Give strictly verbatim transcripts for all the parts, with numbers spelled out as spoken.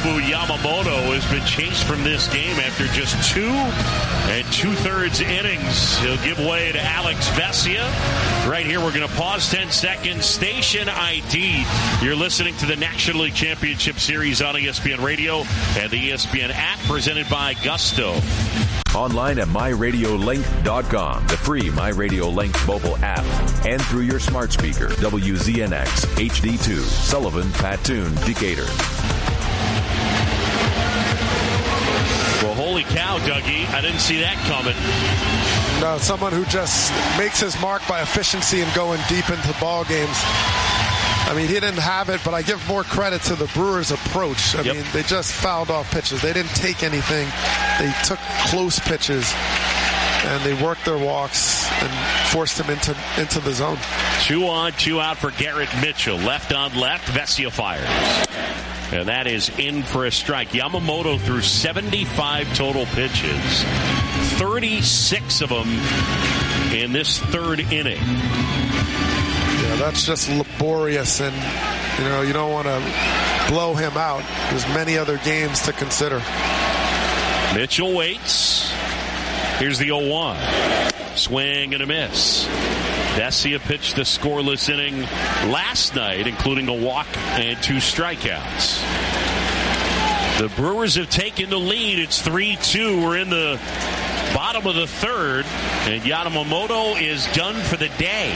Nobu Yamamoto has been chased from this game after just two and two-thirds innings. He'll give way to Alex Vesia. Right here, we're going to pause ten seconds. Station I D. You're listening to the National League Championship Series on E S P N Radio and the E S P N app presented by Gusto. Online at my radio link dot com, the free MyRadioLink mobile app, and through your smart speaker, W Z N X H D two, Sullivan, Patoon, Decatur. Well, holy cow, Dougie. I didn't see that coming. No, someone who just makes his mark by efficiency and going deep into ball games. I mean, he didn't have it, but I give more credit to the Brewers' approach. I yep. mean, they just fouled off pitches. They didn't take anything. They took close pitches, and they worked their walks and forced him into, into the zone. Two on, two out for Garrett Mitchell. Left on left, Vesia fires. And that is in for a strike. Yamamoto threw seventy-five total pitches, thirty-six of them in this third inning. Yeah, that's just laborious, and, you know, you don't want to blow him out. There's many other games to consider. Mitchell waits. Here's the oh one. Swing and a miss. Vesia pitched the scoreless inning last night, including a walk and two strikeouts. The Brewers have taken the lead. It's three two. We're in the bottom of the third, and Yamamoto is done for the day.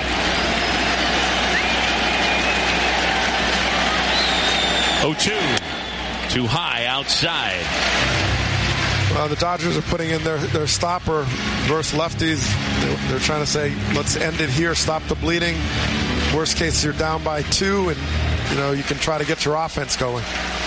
oh two. Too high outside. Uh, the Dodgers are putting in their, their stopper versus lefties. They're, they're trying to say, let's end it here, stop the bleeding. Worst case, you're down by two, and, you know, you can try to get your offense going.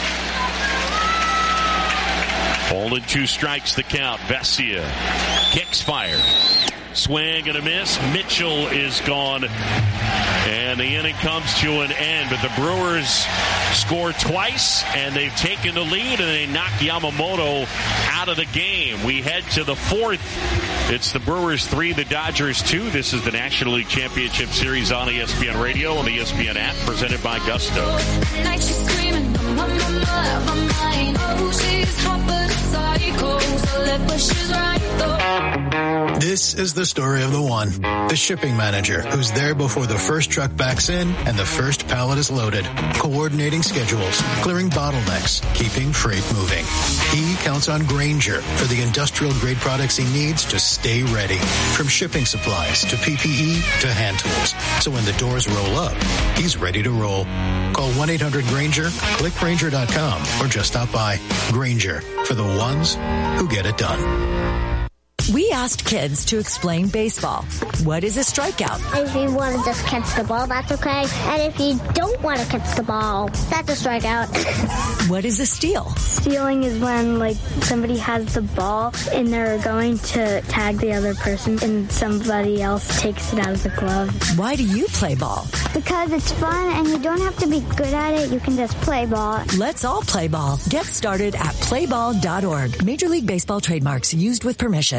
Ball and two strikes the count. Vesia kicks, fires. Swing and a miss. Mitchell is gone. And the inning comes to an end. But the Brewers score twice, and they've taken the lead, and they knock Yamamoto out of the game. We head to the fourth. It's the Brewers three, the Dodgers two. This is the National League Championship Series on E S P N Radio and the E S P N app, presented by Gusto. This is the story of the one, the shipping manager, who's there before the first truck backs in and the first pallet is loaded, coordinating schedules, clearing bottlenecks, keeping freight moving. He counts on Grainger for the industrial-grade products he needs to stay ready, from shipping supplies to P P E to hand tools. So when the doors roll up, he's ready to roll. Call one eight hundred Grainger, click Grainger dot com, or just stop by. Grainger, for the ones who get it done. We asked kids to explain baseball. What is a strikeout? If you want to just catch the ball, that's okay. And if you don't want to catch the ball, that's a strikeout. What is a steal? Stealing is when, like, somebody has the ball and they're going to tag the other person and somebody else takes it out of the glove. Why do you play ball? Because it's fun and you don't have to be good at it. You can just play ball. Let's all play ball. Get started at play ball dot org. Major League Baseball trademarks used with permission.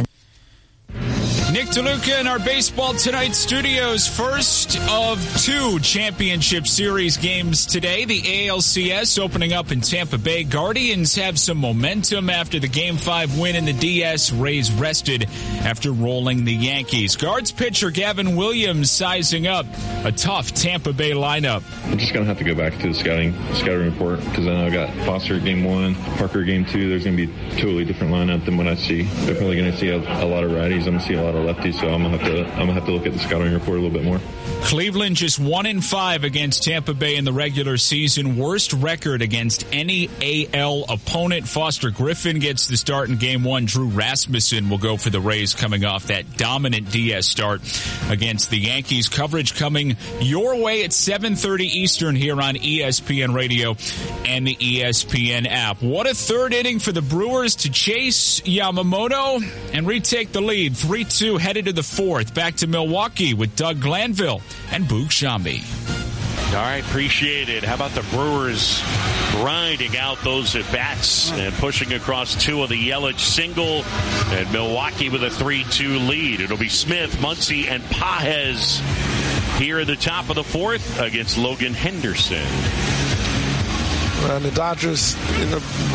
Nick DeLuca in our Baseball Tonight studios. First of two championship series games today. The A L C S opening up in Tampa Bay. Guardians have some momentum after the Game five win in the D S. Rays rested after rolling the Yankees. Guards pitcher Gavin Williams sizing up a tough Tampa Bay lineup. I'm just going to have to go back to the scouting scouting report, because I know I got Foster at game one, Parker game two. There's going to be a totally different lineup than what I see. Definitely going to see a, a lot of righties. I'm going to see a lot of lefties, so I'm gonna have to I'm gonna have to look at the scouting report a little bit more. Cleveland just one in five against Tampa Bay in the regular season. Worst record against any A L opponent. Foster Griffin gets the start in game one. Drew Rasmussen will go for the Rays, coming off that dominant D S start against the Yankees. Coverage coming your way at seven thirty Eastern here on E S P N Radio and the E S P N app. What a third inning for the Brewers to chase Yamamoto and retake the lead. three two headed to the fourth. Back to Milwaukee with Doug Glanville and Boog Shambi. All right, appreciate it. How about the Brewers grinding out those at-bats and pushing across two of the Yelich single, and Milwaukee with a three two lead. It'll be Smith, Muncy, and Pages here at the top of the fourth against Logan Henderson. And the Dodgers in the